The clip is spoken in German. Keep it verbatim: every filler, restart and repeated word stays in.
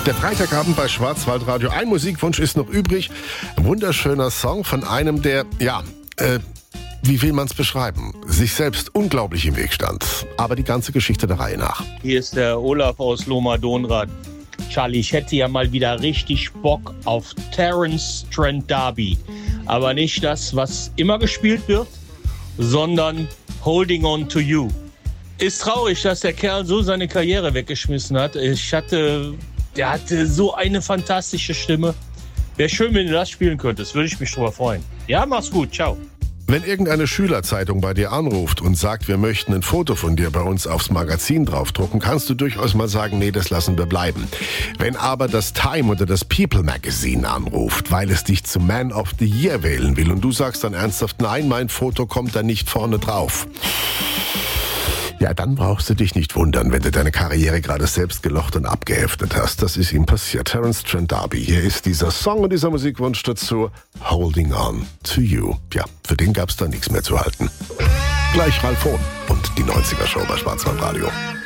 Der Freitagabend bei Schwarzwaldradio. Ein Musikwunsch ist noch übrig. Ein wunderschöner Song von einem, der, ja, äh, wie will man es beschreiben? Sich selbst unglaublich im Weg stand. Aber die ganze Geschichte der Reihe nach. Hier ist der Olaf aus Lohmar-Donrad. Charlie, ich hätte ja mal wieder richtig Bock auf Terence Trent D'Arby. Aber nicht das, was immer gespielt wird, sondern Holding On To You. Ist traurig, dass der Kerl so seine Karriere weggeschmissen hat. Ich hatte, der hatte so eine fantastische Stimme. Wäre schön, wenn du das spielen könntest. Würde ich mich drüber freuen. Ja, mach's gut. Ciao. Wenn irgendeine Schülerzeitung bei dir anruft und sagt, wir möchten ein Foto von dir bei uns aufs Magazin draufdrucken, kannst du durchaus mal sagen, nee, das lassen wir bleiben. Wenn aber das Time oder das People Magazine anruft, weil es dich zum Man of the Year wählen will und du sagst dann ernsthaft, nein, mein Foto kommt da nicht vorne drauf. Ja, dann brauchst du dich nicht wundern, wenn du deine Karriere gerade selbst gelocht und abgeheftet hast. Das ist ihm passiert. Terence Trent D'Arby. Hier ist dieser Song und dieser Musikwunsch dazu. Holding On To You. Ja, für den gab's da nichts mehr zu halten. Gleich Ralf Hohn und die neunziger Show bei Schwarzwaldradio.